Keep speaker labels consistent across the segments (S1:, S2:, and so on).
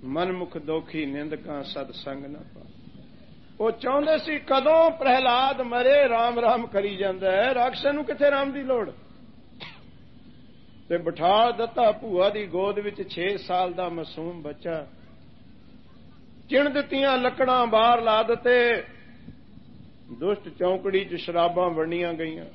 S1: मनमुख दोखी निंदकां सतसंग न पा। वो चाहुंदे सी कदों प्रहलाद मरे राम राम करी जांदा है, राक्षस नूं किथे राम दी लोड़। ते बिठा दिता भूआ दी गोद विच 6 साल दा मासूम बच्चा। चिण दित्तियां लकड़ां बाहर ला दिते। दुष्ट चौंकड़ी च शराबां वंडियां गईयां।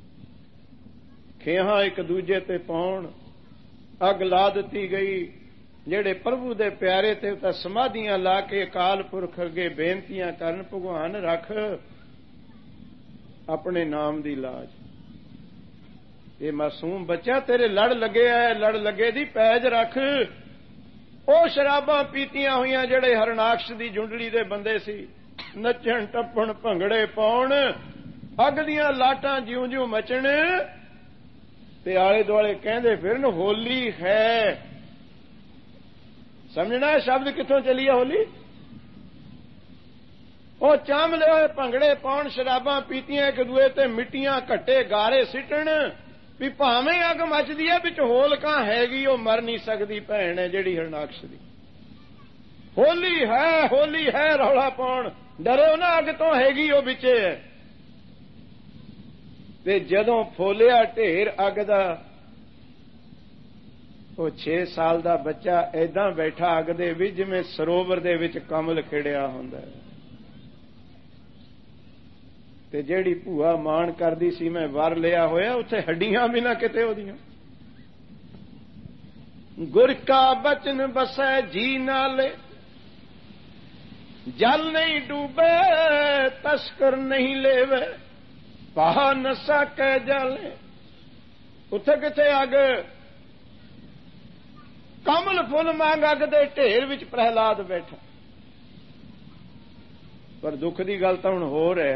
S1: खेहां एक दूजे ते पाउण अग ला दित्ती गई। ਜਿਹੜੇ प्रभु दे प्यारे ते ਤਾਂ समाधियां ला के अकाल पुरख अगे बेनतियां करन, भगवान रख अपने नाम दी लाज। ये मासूम बच्चा तेरे लड़ लगे है, लड़ लगे दी पैज रख। ਉਹ शराबां पीतियां होईयां ਜਿਹੜੇ हरणाक्ष दी जुंडली दे बंदे सी, नचण टप्पण भंगड़े पाउण, अग दियां लाटां जिਉਂ जिਉਂ मचण ते आले दुआले कहंदे फिरन होली है। समझना है शब्द कितों चली है होली? वो चामले होए भंगड़े पाउण, शराबां पीतियां एक दूए ते मिट्टियां घट्टे गारे सिटण भी भावें अग मचदी है विच होलकां हैगी, वो मर नहीं सकदी भैण है जिहड़ी हरणाक्ष दी। होली है रौला पाउण, डरो ना अग तो हैगी वो विचे है। ते जदों फोलिया ढेर अग दा, वो 6 साल दा बच्चा ऐदां बैठा अग दे विच जिवें सरोवर दे विच कमल खिड़िया हुंदा है। ते जेड़ी भूआ माण करदी सी मैं वर लिया होया, उत्थे हड्डियां भी ना किते ओदियां। गुर का बचन बसै जी नाले, जल नहीं डूबे तस्कर नहीं लेवे, पहा नशा कै जाले। उत्थे किथे अग, कमल फुल मांग अग दे ढेर विच प्रहलाद बैठा। पर दुख की गल तां हुण होर है,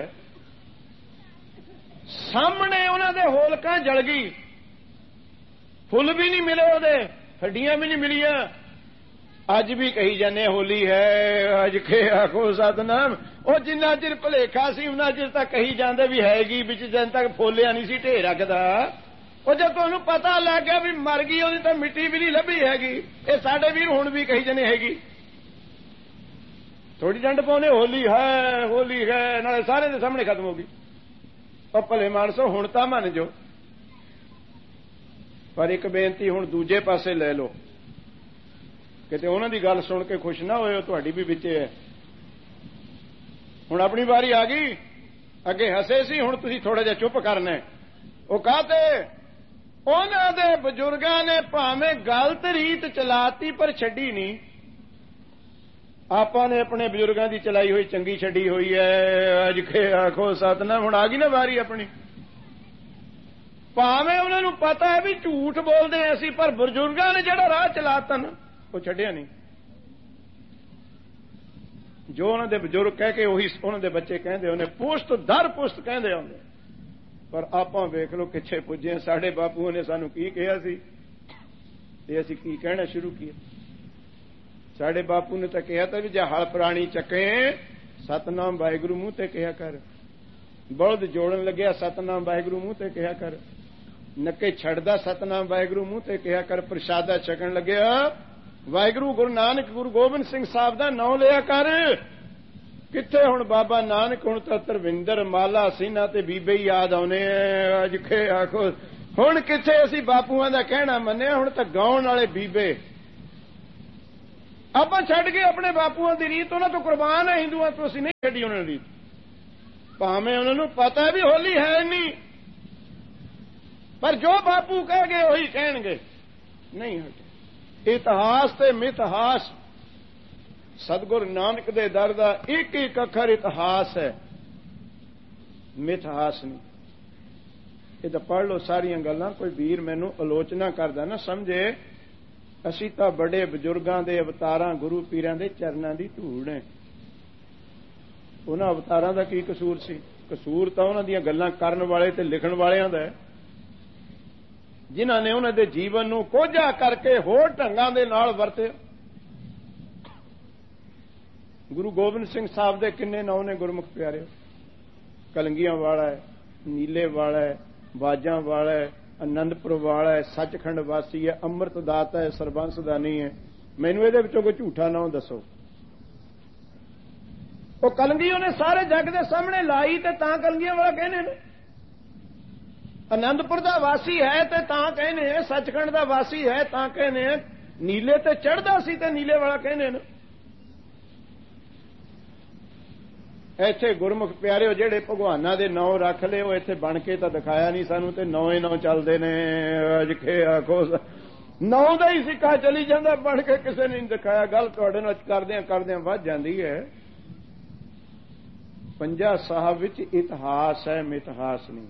S1: सामने उन्हां दे होलकां जल गई, फुल भी नहीं मिले, ओदे हड्डियां भी नहीं मिलियां। अज भी कही जाने होली है, अज के आखो सतनाम। वो जिन्ना चिर भुलेखा सी उन्ना चिर तक कही जाते भी हैगी, विच दिन तक फोलिया नहीं सी ढेर अगदा। वो जब तुहानूं पता लग गया भी मर गई, ओदी तां मिट्टी भी नहीं लभी हैगी। ये साडे वीर हुण भी कही जाने हैगी। थोड़ी डंड पाउने होली है, नाले सारे दे सामने खत्म हो गई। और भले मानसो हुण तां मन जो, पर एक बेनती हुण दूजे पासे ले लो, किते उन्हां दी गल सुन के खुश ना होए, तुहाडी भी विचे है। हुण अपनी वारी आ गई, अगे हसे सी, हुण तुसीं थोड़ा जिहा चुप करना है। वो कहते उन्हां दे बजुर्गां ने भावें गलत रीत चलाती पर छड्डी नहीं। आपां ने अपने बजुर्गां दी चलाई हुई चंगी छड्डी हुई है। अज के आखो सतनाम, हुण आ गई ना वारी अपनी। भावें उन्हां नूं पता है भी झूठ बोलदे असीं, पर बजुर्गां ने जिहड़ा राह चलाता ना वो छड्डिया नहीं। जो उन्हां दे बजुर्ग कह के उही उन्हां दे बच्चे कहंदे होने, पुश्त दर पुश्त कहंदे होंदे। पर आपां वेख लो किथे पुजे, साडे बापू ने सानू की कहा सी ते असीं की कहना शुरू किया। साडे बापू ने तो कहा था भी जे हल पुरानी चके सतनाम वाहिगुरू मूँह ते कहा कर, बलद जोड़न लग्या सतनाम वाहिगुरू मूँह ते कहा कर, नक्के छड़दा सतनाम वाहिगुरू मूँह ते कहा कर, प्रशादा छकन लग्या वाहिगुरू गुरु नानक गुरु गोबिंद सिंह साहब दा नाम लिया कर। किथे हुण बाबा नानक, हुण तां तरविंदर माला सीना ते बीबे ही याद आउने। अज के आखो हुण किथे असीं बापूआं दा कहना मन्निया, हुण तां गाउण वाले बीबे। आपां छड्ड के अपने बापूआं दी रीत, उन्हां तों कुर्बान है हिंदुआं तों, असीं नहीं छड्डी उन्हां दी रीत। भावें उन्हां नूं पता है भी होली है नहीं, पर जो बापू कह गए वही कहणगे, नहीं हटे। इतिहास ते मितहास, सतगुरु नानक दे दर दा एक एक अखर इतिहास है, मितहास नहीं। ये तो पढ़ लो सारियां गल्लां। कोई वीर मैनू आलोचना करदा ना समझे, असीं तां बड़े बजुर्गां दे अवतारां गुरु पीरां दे चरनां दी धूड़ है। उन्हां अवतारां दा की कसूर सी? कसूर तां उन्हां दीयां गल्लां करन वाले ते लिखण वालियां दा है, जिन्हां ने उन्हां दे जीवन नूं कोझा करके होर ढंगां दे नाल वरते। गुरु गोबिंद सिंह साहब दे किन्ने नाम ने गुरमुख प्यारे, कलंगियां वाला है, नीले वाला है, बाजां वाला है, आनंदपुर वाला है, सचखंड वासी है, अमृत दाता है, सरबंस दानी है, مینوں یہ کوئی جھوٹا نام دسو. وہ کلنگی انہیں سارے جگ کے سامنے لائی تے تاں کلنگیاں والا کہنے نے. آنندپور دا واسی ہے تے تاں کہنے، سچکھنڈ دا واسی ہے تاں کہنے، نیلے تے چڑھدا سی تے نیلے والا کہنے نے. ایتھے گرمخ پیارے جہے بھگواناں دے نام رکھ لے وہ ایتھے بن کے تو دکھایا نہیں سانو تے نو چلتے نے. اج کے آخو نو دا ہی سکہ چلی جاندہ بن کے کسے نے نہیں دکھایا. گل تواڈے نال کردیاں ود جاندی ہے. پنجا صاحب وچ اتہاس ہے، متہاس نہیں.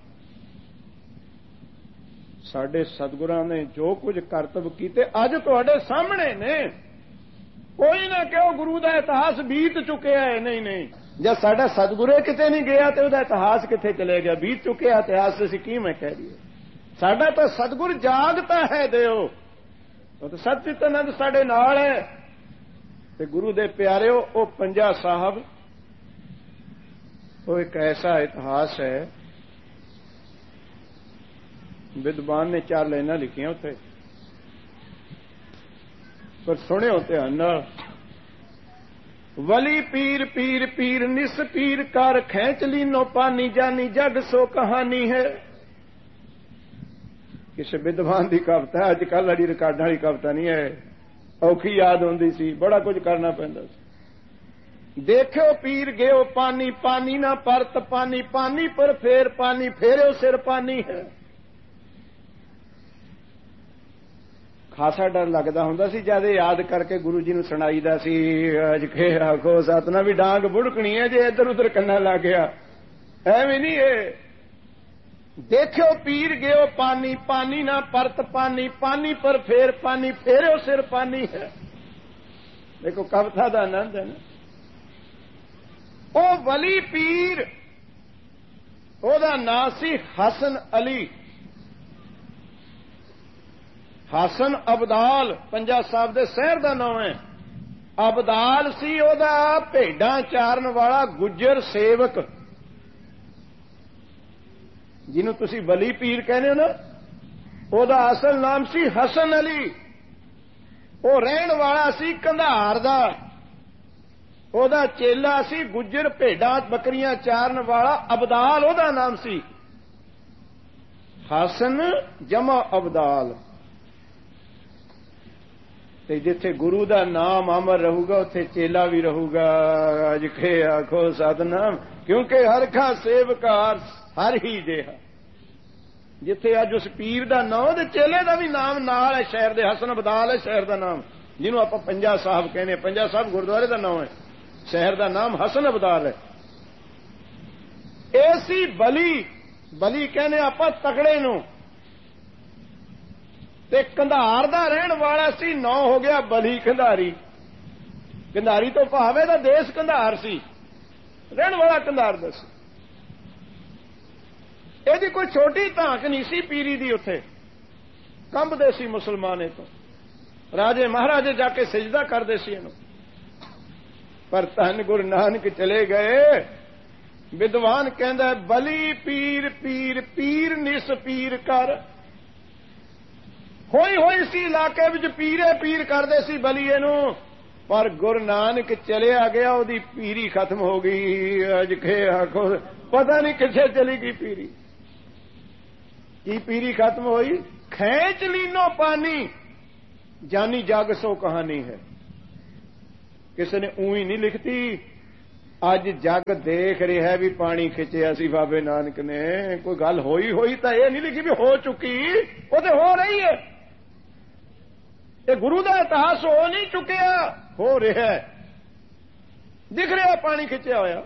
S1: ساڈے ستگراں نے جو کچھ کرتب کیتے اج تواڈے سامنے نے. کوئی نہ کہ گرو دا اتہاس بیت چکیا ہے. نہیں جب ساڈا ستگرے کتے نہیں گیا تو وہ اتہاس کتنے چلے گیا؟ بیت چکیا اتہاس سے کی میں کہہ رہی ہے. ساڈا تو ستگر جاگتا ہے دیو تو ستچتانند ساڈے نال ہے. تے گرو دے پیاریو او پنجا صاحب وہ ایک ایسا اتہاس ہے. ودوان نے 4 لائناں لکھیاں اتنے پر سنے ہوتے ہیں. ولی پیر پیر پیر نس پیر کر کھینچ لینو پانی جانی جگ سو کہانی ہے. کسی ودوان کی کہت ہے. اج کل والی ریکارڈ والی کہت نہیں ہے. اوکھی یاد ہوندی سی، بڑا کچھ کرنا پہنتا سی. دیکھو پیر گیو پانی پانی نہ پرت پانی پانی پر پھیر پانی پھیرو سر پانی ہے. خاصا ڈر لگتا ہوں سی جد یاد کر کے گرو جی نو سنائی دا سی. اج کے آخو ستنا بھی ڈانگ بڑکنی ہے جی ادھر ادھر کنا لگ گیا. ایویں نہیں ہے. دیکھو پیر گیو پانی پانی نہ پرت پانی پانی پر پھیر پانی پھیرو سر پانی ہے. دیکھو کبتا دا آنند ہے نا. او ولی پیر او دا نام سی حسن علی. حسن ابدال پنجا صاحب دے شہر دا نام ہے. ابدال سی او دا بھیڈاں چارن والا گجر سیوک جنہوں تسی ولی پیر کہنے ہو نا. او دا اصل نام سی حسن علی. او رہن والا سی کندھار دا. او دا چیلا سی گجر بھیڈاں بکریاں چارن والا ابدال او دا نام سی. حسن جمع ابدال. تے جتھے گرو دا نام امر رہو گا اتنے چیلا بھی رہو گا. اج کے آخو ستنام کیونکہ ہر کھا سیوکار ہر ہی جہا. جتھے اج اس پیر دا نام تے چیلے دا بھی نام نال ہے. شہر دے حسن ابدال ہے شہر دا نام جنہوں آپ پنجا صاحب کہنے. پنجا صاحب گردوارے دا نام ہے. شہر دا نام حسن ابدال ہے. ایسی بلی کہنے آپ تکڑے نو. تے کندھار دا رہن والا سی. نو ہو گیا بلی کندھاری. کندھاری تو پاوے دا دیس کندھار سی. رہن والا کندھار دا سی. یہ کوئی چھوٹی تانک نہیں سی پیری دی. اتے کمب دے سی مسلمان تو. راجے مہاراجے جا کے سجدہ کرتے سی. پر تن گرو نانک چلے گئے. ودوان کہندا ہے بلی پیر پیر پیر نس پیر کر. ہوئی سی علاقے وچ پیرے پیر کرتے سی بلیے نو. پر گرو نانک چلیا گیا وہ پیری ختم ہو گئی. اج کے آخو پتہ نہیں کتنے چلی گئی پیری. کی پیری ختم ہوئی؟ کھینچ لینو پانی جانی جگ سو کہانی ہے. کسی نے اوئی نہیں لکھتی. اج جگ دیکھ رہا ہے بھی پانی کھچیا سی بابے نانک نے. کوئی گل ہوئی تو یہ نہیں لکھی بھی ہو چکی. وہ تو ہو رہی ہے. یہ گرو دا اتہاس ہو نہیں چکیا، ہو رہا ہے. دکھ رہا پانی کھچیا ہوا.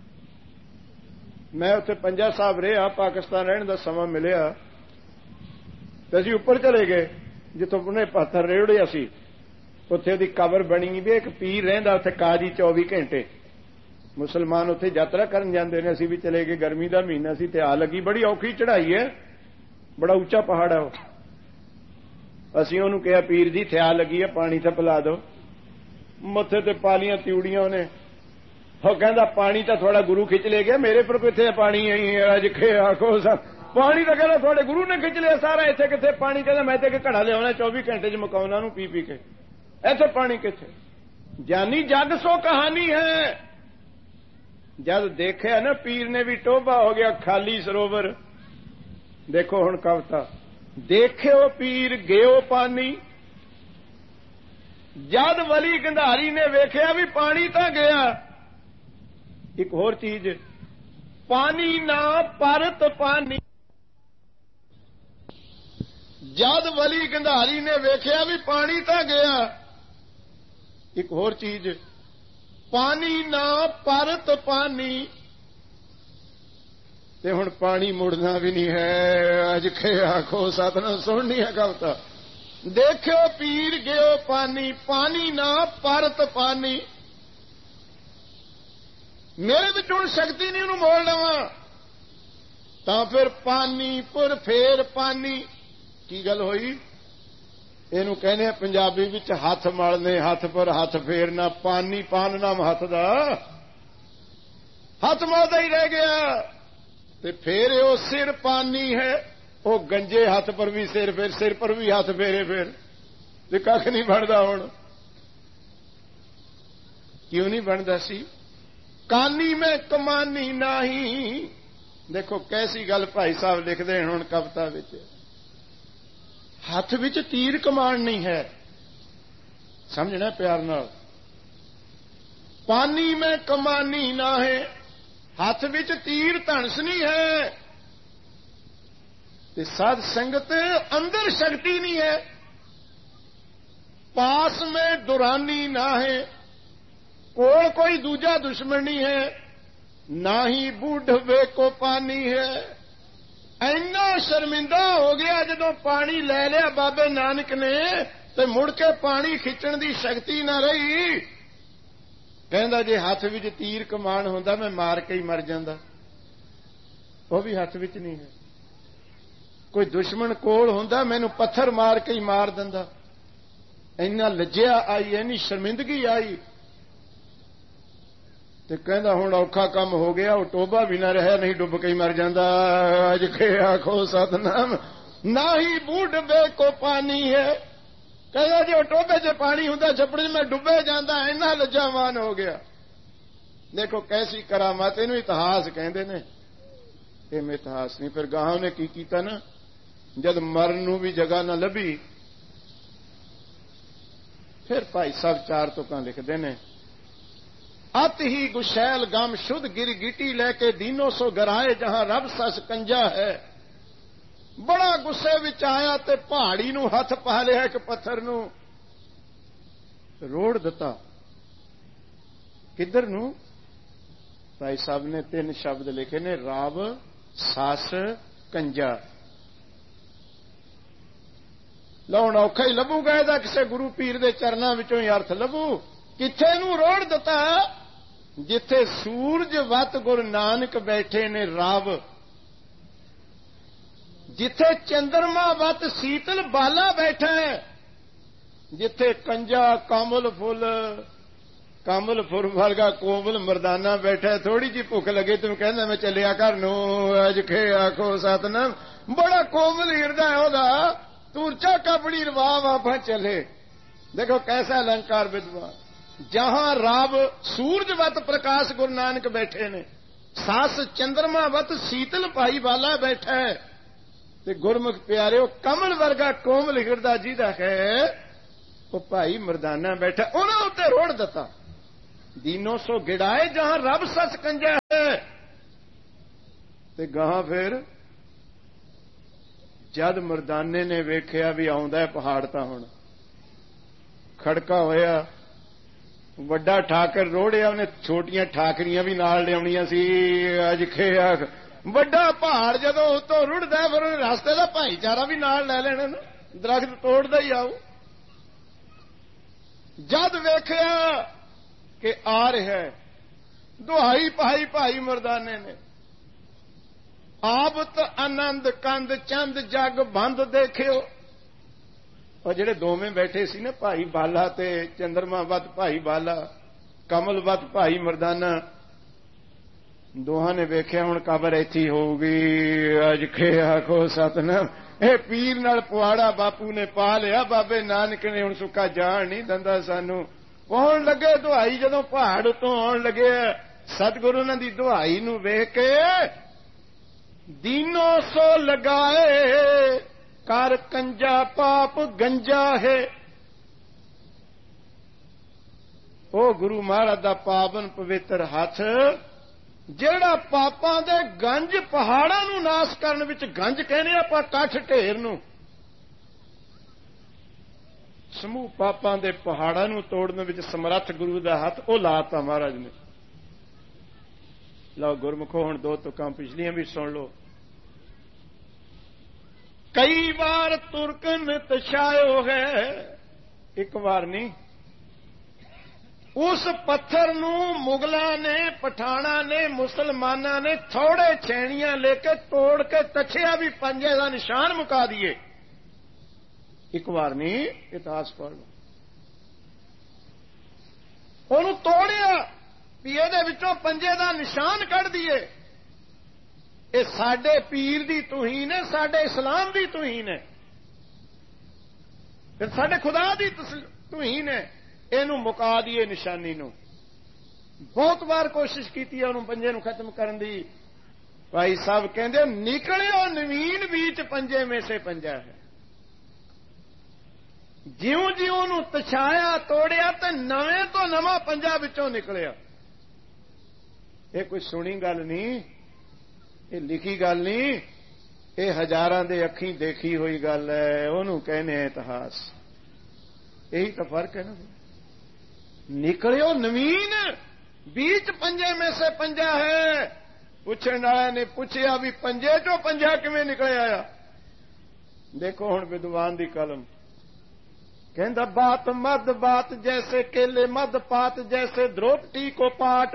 S1: میں اتنے پنجا صاحب رہا پاکستان رہن دا سما ملیا تو اسی اوپر چلے گئے جتوں انہیں پتھر ریڑیا سی. اتنے دی قبر بنی بھی ایک پیر رہندا اتنے قاضی 24 گھنٹے. مسلمان اتنے یاترا کرن جاندے نے. اسی بھی چلے گئے. گرمی دا مہینہ سی تے آ لگی. بڑی اوکھی چڑھائی ہے. بڑا اچا پہاڑ ہے وہ. اسی انہوں کہا پیر جی تھیا لگی ہے پانی تے پلا دو. متے تے پالیاں تیوڑیاں نے. وہ کہندا پانی تو تھوڑا گرو کھچ لے گیا. میرے پر کتنے پانی اج کے آخو پانی تو کہنا تھوڑے گرو نے کھچ لیا سارا. اتنے کتنے پانی کہنا میں تے کہ گھڑا لیا 24 گھنٹے چ مکاؤنا نو پی پی کے. ایتھے پانی کتنے؟ جانی جگ سو کہانی ہے. جد دیکھا نا پیر نے بھی ٹوبا ہو گیا خالی سروور. دیکھو ہن کوتا دیکھو پیر گیو پانی. جد ولی گندھاری نے ویکھیا بھی پانی تو گیا. ایک اور چیز پانی نہ پرت پانی. جد ولی گندھاری نے ویکھیا بھی پانی تو گیا. ایک اور چیز پانی نہ پرت پانی. تے ہن پانی مڑنا بھی نہیں ہے. اج کے آخو ساتنا سننی ہے گلتا. دیکھو پیر گیو پانی پانی نہ پرت پانی. میرے بچوں شکتی نہیں انہوں موڑ لوا تا پھر پانی پر پھر پانی. کی گل ہوئی؟ یہ کہنے پنجابی وچ ہاتھ ملنے ہاتھ پر ہاتھ پھیرنا. پانی پان نام ہاتھ دا ہاتھ ملتا ہی رہ گیا. تے پھر وہ سر پانی ہے. وہ گنجے ہاتھ پر بھی سر پھر سر پر بھی ہاتھ پھیرے پھر کھ نہیں بنتا. ہوں کیوں نہیں بنتا سی؟ کانی میں کمانی نہیں. دیکھو کیسی گل بھائی صاحب لکھتے ہیں ہوں کبتا ہاتھ وچ تیر کمان نہیں ہے. سمجھنا پیار نال. پانی میں کمانی نہ ہے ہاتھ وچ تیر دھنس نہیں ہے. ساتھ سنگت اندر شکتی نہیں ہے. پاس میں دورانی نہ ہے کوئی دوجا دشمن نہیں ہے. نہ ہی بوڑھوے کو پانی ہے. اینا شرمندہ ہو گیا جدو پانی لے لیا بابے نانک نے تے مڑ کے پانی کھچن دی شکتی نہ رہی. کہندا جے ہاتھ وچ تیر کمان ہوندا میں مار کے ہی مر جاندا. وہ بھی ہاتھ وچ نہیں ہے. کوئی دشمن کول ہوندا مینوں پتھر مار کے ہی مار دیندا. اینا لجیا آئی اینی شرمندگی آئی تے کہندا ہن اوکھا کم ہو گیا. وہ ٹوبا بھی نہ رہا نہیں ڈب کے ہی مر جاندا. اج کے آکھو ستنام نہ ہی بوڑھوے کو پانی ہے. کہندا جی وہ ٹوبے چ پانی ہوندا چھپڑ میں ڈبے جاندا. اینا لجاوان ہو گیا. دیکھو کیسی کرامات. اینو اتہاس کہندے نے. یہ اتہاس نہیں. پھر گاہوں نے کی کیتا نا جد مرن نو بھی جگہ نہ لبھی پھر بھائی صاحب چار تکاں لکھتے ہیں. ات ہی گشیل گم شد گر گٹی لے کے دینوں سو گرائے جہاں رب سس کنجا ہے. بڑا گسے وچ آیا تے پہاڑی نو ہاتھ پا لیا ایک پتھر نو روڑ دتا. کدھر نو؟ بھائی صاحب نے 3 شبد لکھے نے رب سس کنجا. لاؤن اوکھا ہی لبو گئے دا کسے گرو پیر دے چرنا وچوں ہی ارتھ لبو. کتھے نو روڑ دتا؟ جتھے سورج وت گر نانک بیٹھے نے راو. جتھے چندرما وت سیتل بالا بیٹھا ہے. جتھے کنجا کامل فل ورگا کومل مردانہ بیٹھا ہے. تھوڑی جی بھوک لگے تم کہنا میں چلیا گھر نو. اج کے آخو ستنام بڑا کومل ہردا ہے وہ تورچا کپڑی روا واپا چلے. دیکھو کیسا النکار بدوان. جہاں راب سورج وت پرکاش گرو نانک بیٹھے نے ساس چندرما وت سیتل پائی والا بیٹھا ہے. تے گرمکھ پیارے وہ کمل ورگا کومل ہردا جی دا ہے وہ بھائی مردانہ بیٹھا. انہوں تے روڑ دتا. دینوں سو گڑائے جہاں رب سس کنجا ہے. تے گاہ پھر جد مردانے نے ویکھیا بھی آوندا ہے پہاڑ تا ہن کھڑکا ہویا وڈا ٹھاکر روڑیا. انہیں چھوٹیاں ٹھاکریاں بھی نال لیاونیاں سی. اج کھیا وڈا پہاڑ جدو اتوں رڑدا پھر انہیں راستے دا بھائی چارہ بھی نال لے لینا نا. درخت توڑدا ہی آؤ. جد ویکھیا کہ آ رہا ہے دہائی پائی بھائی مردانے نے. آبت آنند کند چند جگ بند دیکھو. اور جڑے دوویں بیٹھے سی نا بھائی بالا تے چندرما وت بھائی بالا کمل وت بھائی مردانہ دوہاں نے ویکھیا ہن قبر ایتھی ہوگی. اج کے آخو ستنام اے پیر نال پواڑا باپو نے پا لیا، بابے نانک نے ہن سکا جان نہیں دندا سانو. آن لگے دہائی جدوں پہاڑ تو آن لگے ستگرو انہاں دی دہائی نو ویکھ کے دینوں سو لگائے کر کنجا پاپ گنجا ہے. او گرو مہاراج دا پاون پوتر ہاتھ جیڑا پاپاں دے گنج پہاڑاں نو ناش کرن وچ گنج کہنے آپاں کٹھ ڈھیر نو، سموہ پاپاں دے پہاڑاں نو توڑن وچ سمرتھ گرو دا ہاتھ او لاتا مہاراج نے. لو گرمکھو ہن دو تکاں پچھلیاں بھی سن لو. کئی بار ترکن تشایو ہے، ایک بار نہیں. اس پتھر نو مغلاں نے پٹھانا نے مسلماناں نے تھوڑے چھینیاں لے کے توڑ کے تچھیا بھی پنجے دا نشان مکا دیے. ایک بار نہیں، اتہاس پڑھ لو. انہوں توڑیا بھی یہ پنجے دا نشان کٹ دیے. یہ سڈے پیر دی توہین ہے، سڈے اسلام دی توہین ہے، پھر سڈے خدا دی توہین ہے. یہ مکا دیے نشانی نو. بہت بار کوشش کی انہوں پنجے نو ختم کرن دی. بھائی صاحب کہندے نکلے نوین بیچ پنجے میں سے پنجا ہے. جیوں جیوں نو تچھایا توڑیا تے نویں تو نواں پنجا بچوں نکلیا. یہ کوئی سنی گل نہیں، یہ لکھی گل نہیں، یہ ہزاراں دے اکھیں دیکھی ہوئی گل ہے. انہوں کہنے اتہاس. یہی تو فرق ہے نا. نکلو نوین بیچ پنجے میں سے پنجا ہے. پوچھنے والے نے پوچھا بھی پنجے چو پنجا کیویں نکلے آیا. دیکھو ہن بدوان دی قلم کہندا بات مد بات جیسے کیلے مد پات جیسے دروپٹی کو پاٹ.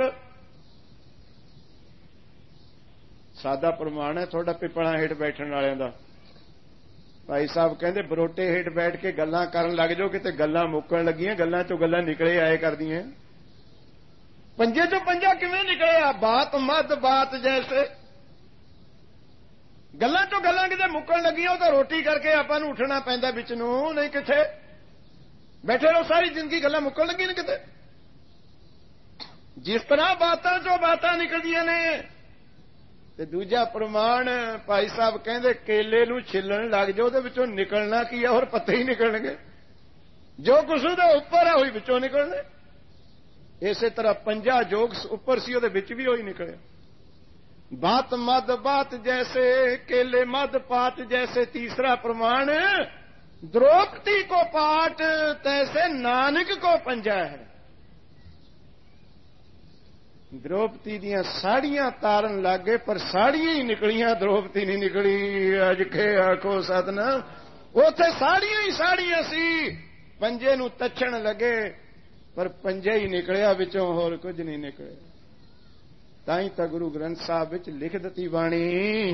S1: سادہ پرمان ہے تھوڑا پپڑا ہیٹ بیٹھن والے دا. بھائی صاحب کہندے بروٹے ہیٹ بیٹھ کے گلاں کرن لگ جاؤ کتے گلاں مکن لگیاں، گلاں چوں گلاں نکلے آئے کردیاں. پنجے چوں پنجا کیویں نکلے آ؟ بات مد بات جیسے گلاں چوں گلاں کتے مکن لگیاں تو روٹی کر کے آپاں نوں اٹھنا پیندا وچ نوں، نہیں کتے بیٹھے رہو ساری زندگی گلاں مکن لگی نے کتے. جس طرح باتاں چوں باتاں نکلدیاں نے. تے دوجا پرمان بھائی صاحب کہندے کیلے نو چھلن لگ جاؤ تے وچوں نکلنا کی ہے، اور پتے ہی نکلن گے. جو کچھ دے اوپر ہے وہی وچوں نکلنے. اسی طرح پنجا جو اوپر سی وہ وچ بھی وہی نکلے. بات مد بات جیسے کیلے مد پات جیسے. تیسرا پرمان دروپتی کو پاٹ تیسے نانک کو پنجا ہے. دروپتی دیاں ساڑیاں تارن لگے پر ساڑیاں ہی نکلیاں، دروپتی نہیں نکلی. اج کے آخو ستنام اوتھے ساڑیاں ہی ساڑیاں سی. پنجے نو تچھن لگے پر پنجے ہی نکلیا وچوں، ہور کچھ نہیں نکلیا. تائیں تا گرو گرنتھ صاحب وچ لکھ دتی بانی